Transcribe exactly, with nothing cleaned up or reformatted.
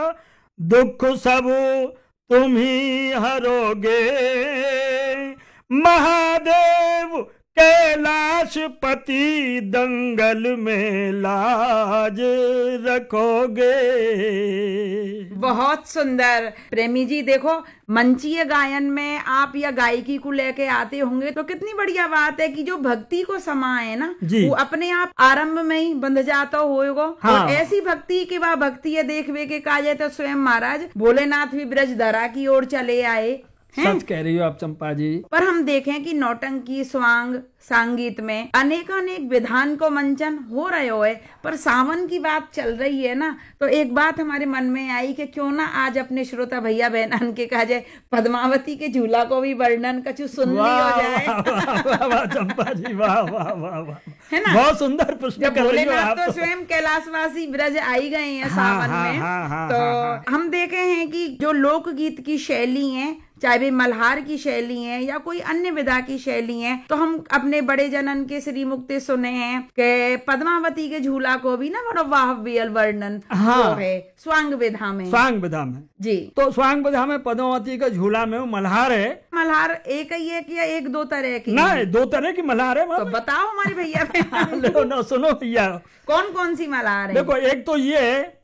दुख सब तुम ही हरोगे, महादेव कैलाश पति दंगल में लाज रखोगे। बहुत सुंदर प्रेमी जी। देखो, मंचीय गायन में आप या गायकी को लेके आते होंगे तो कितनी बढ़िया बात है कि जो भक्ति को समाए ना वो अपने आप आरंभ में ही बंध जाता होगा। हाँ। और ऐसी भक्ति के बाद भक्ति है देखवे के काजे तो स्वयं महाराज भोलेनाथ भी ब्रज धरा की ओर चले आए। सच कह रही हो आप चंपा जी। पर हम देखें कि नौटंकी स्वांग संगीत में अनेकानेक विधान को मंचन हो रहे हो है, पर सावन की बात चल रही है ना, तो एक बात हमारे मन में आई कि क्यों ना आज अपने श्रोता भैया बहनन के कहा जाए पद्मावती के झूला को भी वर्णन कछु सुन ली हो जाए। वाह वाह वाह चंपा जी, वाह वाह वाह वाह, है ना, बहुत सुंदर प्रश्न कर रही हो आप। तो स्वयं कैलाशवासी ब्रज आई गए हैं सावन में। हाँ, हाँ, तो हाँ, हम देखे हैं कि जो लोकगीत की शैली है, चाहे वे मल्हार की शैली है या कोई अन्य विधा की शैली है, तो हम अपने बड़े जनन के श्री मुक्ति सुने हैं कि पद्मावती के झूला को भी ना बड़ा वाह वियल वर्णन हाँ, है स्वांग विधा में। स्वांग विधा में जी। तो स्वांग विधा में पद्मावती का झूला में मल्हार है। मल्हार एक ही है कि या एक दो तरह की? ना, दो तरह की मल्हार है। तो बताओ हमारे भैया। लो ना, सुनो भैया, कौन कौन सी मल्हार है? देखो, एक तो ये